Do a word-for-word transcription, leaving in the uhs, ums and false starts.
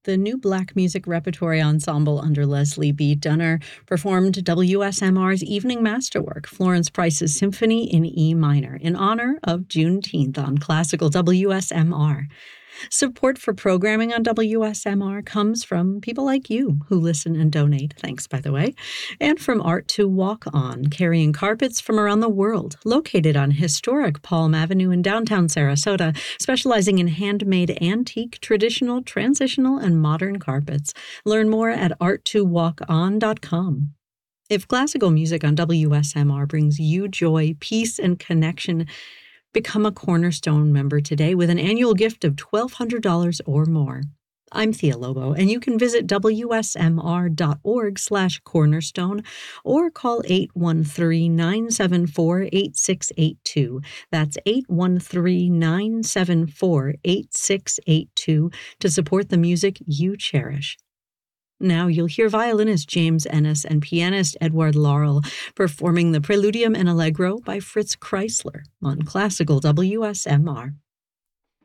The new Black Music Repertory Ensemble under Leslie B. Dunner performed W S M R's evening masterwork, Florence Price's Symphony in E minor, in honor of Juneteenth on Classical W S M R. Support for programming on W S M R comes from people like you who listen and donate, thanks by the way, and from Art to Walk On, carrying carpets from around the world, located on historic Palm Avenue in downtown Sarasota, specializing in handmade antique, traditional, transitional, and modern carpets. Learn more at art to walk on dot com. If classical music on W S M R brings you joy, peace, and connection, become a Cornerstone member today with an annual gift of twelve hundred dollars or more. I'm Thea Lobo, and you can visit W S M R dot org slash cornerstone or call eight one three, nine seven four, eight six eight two. That's eight one three, nine seven four, eight six eight two to support the music you cherish. Now you'll hear violinist James Ennis and pianist Edward Laurel performing the Preludium and Allegro by Fritz Kreisler on Classical W S M R.